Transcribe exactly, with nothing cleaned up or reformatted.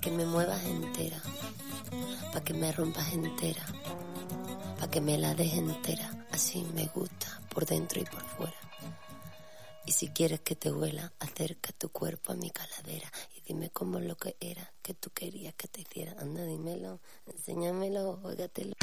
que me muevas entera, pa' que me rompas entera, pa' que me la des entera. Así me gusta, por dentro y por fuera. Y si quieres que te huela, acerca tu cuerpo a mi calavera y dime cómo lo que era que tú querías que te hiciera. Anda, dímelo, enséñamelo, juégatelo.